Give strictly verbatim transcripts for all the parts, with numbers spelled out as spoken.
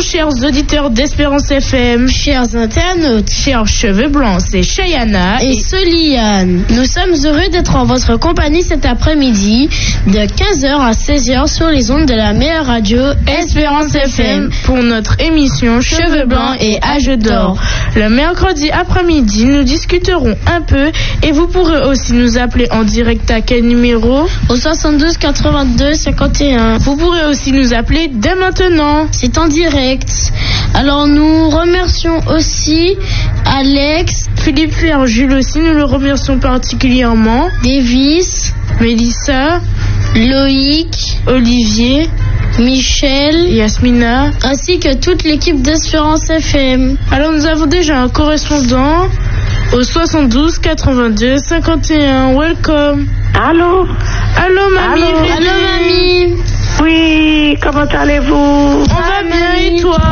chers auditeurs d'Espérance F M, chers internautes, chers cheveux blancs, c'est Chayana et, et Soliane. Nous sommes heureux d'être en votre compagnie cet après-midi de quinze heures à seize heures sur les ondes de la meilleure radio Espérance F M pour notre émission Cheveux blancs et âge d'or. Le mercredi après-midi, nous discuterons un peu et vous pourrez aussi nous appeler en direct à quel numéro? Au soixante-douze quatre-vingt-deux cinquante et un. Vous pourrez aussi nous appeler dès maintenant. C'est en direct. Alors nous remercions aussi Alex, Philippe Fer, Jules aussi, nous le remercions particulièrement. Davis, Mélissa, Loïc, Olivier, Michel, Yasmina, ainsi que toute l'équipe d'Espérance F M. Alors nous avons déjà un correspondant au soixante-douze quatre-vingt-deux cinquante et un. Welcome. Allô. Allô mamie. Allô, Allô mamie. Oui, comment allez-vous? On va bien et toi?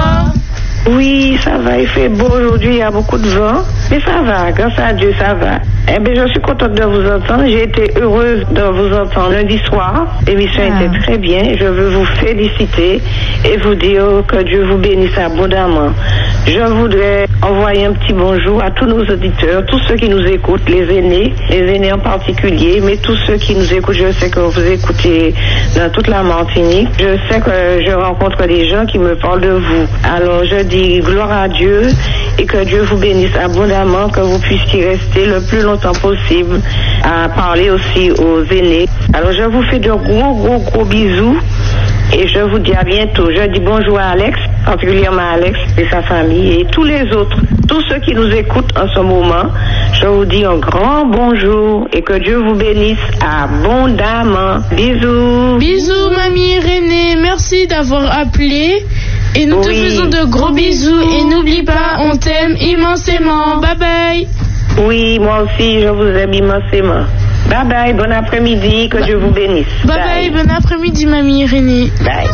Oui, ça va, il fait beau aujourd'hui, il y a beaucoup de vent, mais ça va, grâce à Dieu, ça va. Eh bien, je suis contente de vous entendre, j'ai été heureuse de vous entendre lundi soir, l'émission ah. était très bien, je veux vous féliciter et vous dire que Dieu vous bénisse abondamment. Je voudrais envoyer un petit bonjour à tous nos auditeurs, tous ceux qui nous écoutent, les aînés, les aînés en particulier, mais tous ceux qui nous écoutent, je sais que vous écoutez dans toute la Martinique. Je sais que je rencontre des gens qui me parlent de vous. Alors, je dis gloire à Dieu et que Dieu vous bénisse abondamment, que vous puissiez rester le plus longtemps possible à parler aussi aux aînés. Alors, je vous fais de gros, gros, gros bisous. Et je vous dis à bientôt. Je dis bonjour à Alex, particulièrement à Alex et sa famille et tous les autres, tous ceux qui nous écoutent en ce moment. Je vous dis un grand bonjour et que Dieu vous bénisse abondamment. Bisous. Bisous, mamie René. Merci d'avoir appelé. Et nous oui. te faisons de gros bisous. Et n'oublie pas, on t'aime immensément. Bye bye. Oui, moi aussi, je vous aime immensément. Bye bye, bon après-midi, que bah, Dieu vous bénisse. Bye bye, bye bon après-midi, mamie René. Bye.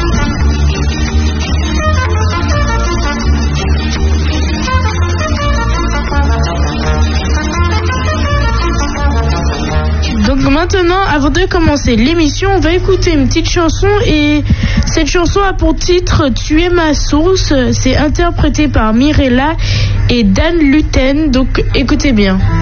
Donc maintenant, avant de commencer l'émission, on va écouter une petite chanson et cette chanson a pour titre « Tu es ma source ». C'est interprété par Mirella et Dan Luten, donc écoutez bien.